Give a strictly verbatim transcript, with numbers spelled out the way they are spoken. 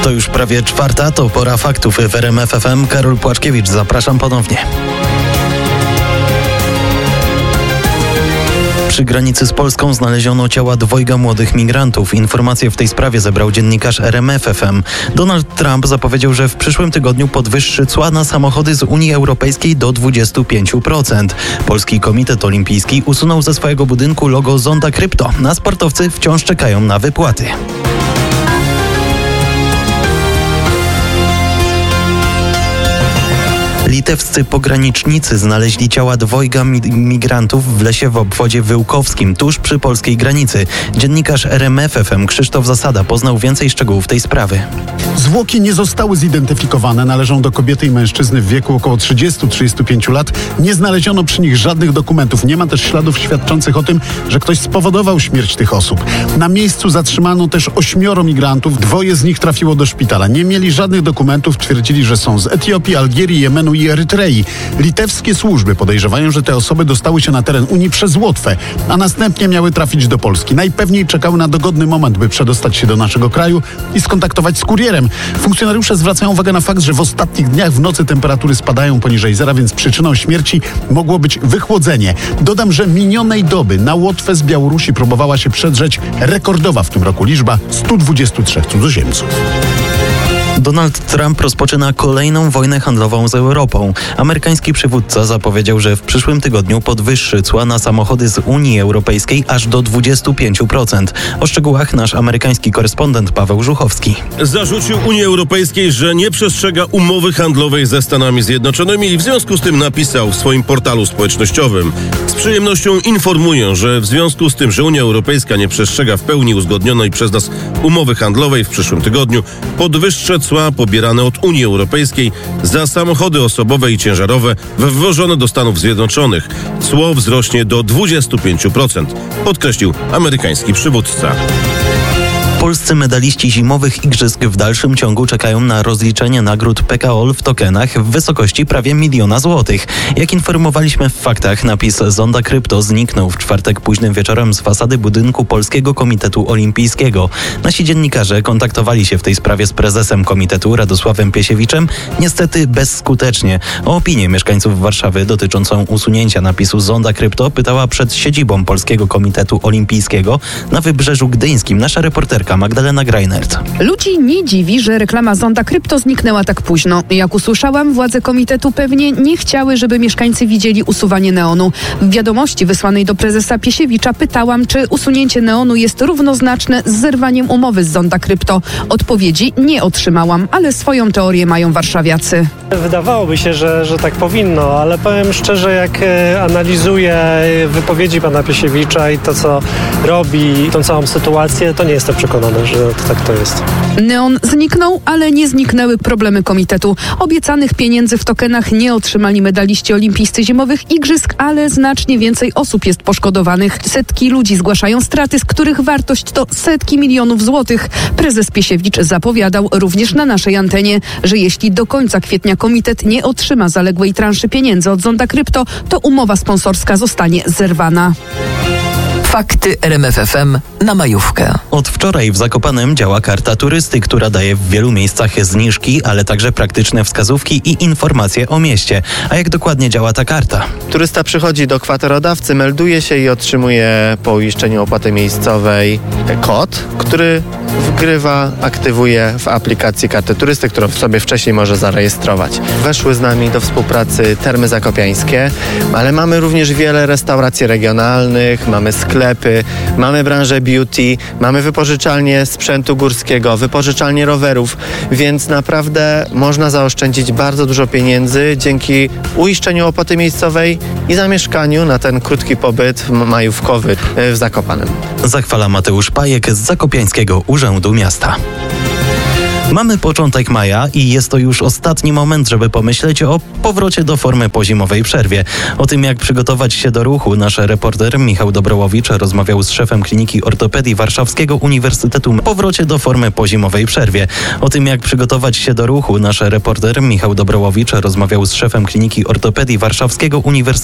To już prawie czwarta, to pora faktów w R M F F M. Karol Płaczkiewicz, zapraszam ponownie. Przy granicy z Polską znaleziono ciała dwojga młodych migrantów. Informacje w tej sprawie zebrał dziennikarz R M F F M. Donald Trump zapowiedział, że w przyszłym tygodniu podwyższy cła na samochody z Unii Europejskiej do dwudziestu pięciu procent. Polski Komitet Olimpijski usunął ze swojego budynku logo Zonda Krypto, a sportowcy wciąż czekają na wypłaty. Litewscy pogranicznicy znaleźli ciała dwojga migrantów w lesie w obwodzie wyłkowskim, tuż przy polskiej granicy. Dziennikarz R M F F M Krzysztof Zasada poznał więcej szczegółów tej sprawy. Zwłoki nie zostały zidentyfikowane, należą do kobiety i mężczyzny w wieku około trzydziestu do trzydziestu pięciu lat. Nie znaleziono przy nich żadnych dokumentów. Nie ma też śladów świadczących o tym, że ktoś spowodował śmierć tych osób. Na miejscu zatrzymano też ośmioro migrantów. Dwoje z nich trafiło do szpitala. Nie mieli żadnych dokumentów. Twierdzili, że są z Etiopii, Algierii, Jemenu i Erytrei. Litewskie służby podejrzewają, że te osoby dostały się na teren Unii przez Łotwę, a następnie miały trafić do Polski. Najpewniej czekały na dogodny moment, by przedostać się do naszego kraju i skontaktować z kurierem. Funkcjonariusze zwracają uwagę na fakt, że w ostatnich dniach w nocy temperatury spadają poniżej zera, więc przyczyną śmierci mogło być wychłodzenie. Dodam, że minionej doby na Łotwę z Białorusi próbowała się przedrzeć rekordowa w tym roku liczba stu dwudziestu trzech cudzoziemców. Donald Trump rozpoczyna kolejną wojnę handlową z Europą. Amerykański przywódca zapowiedział, że w przyszłym tygodniu podwyższy cła na samochody z Unii Europejskiej aż do dwudziestu pięciu procent. O szczegółach nasz amerykański korespondent Paweł Żuchowski. Zarzucił Unii Europejskiej, że nie przestrzega umowy handlowej ze Stanami Zjednoczonymi i w związku z tym napisał w swoim portalu społecznościowym: z przyjemnością informuję, że w związku z tym, że Unia Europejska nie przestrzega w pełni uzgodnionej przez nas umowy handlowej, w przyszłym tygodniu podwyższę cła pobierane od Unii Europejskiej za samochody osobowe i ciężarowe wwożone do Stanów Zjednoczonych. Cło wzrośnie do dwudziestu pięciu procent, podkreślił amerykański przywódca. Polscy medaliści zimowych igrzysk w dalszym ciągu czekają na rozliczenie nagród P K O L w tokenach w wysokości prawie miliona złotych. Jak informowaliśmy w faktach, napis Zonda Krypto zniknął w czwartek późnym wieczorem z fasady budynku Polskiego Komitetu Olimpijskiego. Nasi dziennikarze kontaktowali się w tej sprawie z prezesem komitetu Radosławem Piesiewiczem, niestety bezskutecznie. O opinię mieszkańców Warszawy dotyczącą usunięcia napisu Zonda Krypto pytała przed siedzibą Polskiego Komitetu Olimpijskiego na Wybrzeżu Gdyńskim nasza reporterka Magdalena Greinert. Ludzi nie dziwi, że reklama Zonda Krypto zniknęła tak późno. Jak usłyszałam, władze komitetu pewnie nie chciały, żeby mieszkańcy widzieli usuwanie neonu. W wiadomości wysłanej do prezesa Piesiewicza pytałam, czy usunięcie neonu jest równoznaczne z zerwaniem umowy z Zonda Krypto. Odpowiedzi nie otrzymałam, ale swoją teorię mają warszawiacy. Wydawałoby się, że, że tak powinno, ale powiem szczerze, jak e, analizuję wypowiedzi pana Piesiewicza i to, co robi, tą całą sytuację, to nie jestem przekonany, że to tak to jest. Neon zniknął, ale nie zniknęły problemy komitetu. Obiecanych pieniędzy w tokenach nie otrzymali medaliści olimpijscy zimowych igrzysk, ale znacznie więcej osób jest poszkodowanych. Setki ludzi zgłaszają straty, z których wartość to setki milionów złotych. Prezes Piesiewicz zapowiadał również na naszej antenie, że jeśli do końca kwietnia komitet nie otrzyma zaległej transzy pieniędzy od Zonda Krypto, to umowa sponsorska zostanie zerwana. Fakty R M F F M na majówkę. Od wczoraj w Zakopanem działa karta turysty, która daje w wielu miejscach zniżki, ale także praktyczne wskazówki i informacje o mieście. A jak dokładnie działa ta karta? Turysta przychodzi do kwaterodawcy, melduje się i otrzymuje po uiszczeniu opłaty miejscowej kod, który wgrywa, aktywuje w aplikacji karty turysty, którą sobie wcześniej może zarejestrować. Weszły z nami do współpracy Termy Zakopiańskie, ale mamy również wiele restauracji regionalnych, mamy sklepy, mamy branżę beauty, mamy wypożyczalnie sprzętu górskiego, wypożyczalnie rowerów, więc naprawdę można zaoszczędzić bardzo dużo pieniędzy dzięki uiszczeniu opłaty miejscowej i zamieszkaniu na ten krótki pobyt majówkowy w Zakopanem. Zachwala Mateusz Pajek z Zakopiańskiego Urzędu Miasta. Mamy początek maja i jest to już ostatni moment, żeby pomyśleć o powrocie do formy po zimowej przerwie. O tym, jak przygotować się do ruchu, nasz reporter Michał Dobrołowicz rozmawiał z szefem Kliniki Ortopedii Warszawskiego Uniwersytetu o powrocie do formy po zimowej przerwie. O tym, jak przygotować się do ruchu, nasz reporter Michał Dobrołowicz rozmawiał z szefem Kliniki Ortopedii Warszawskiego Uniwersytetu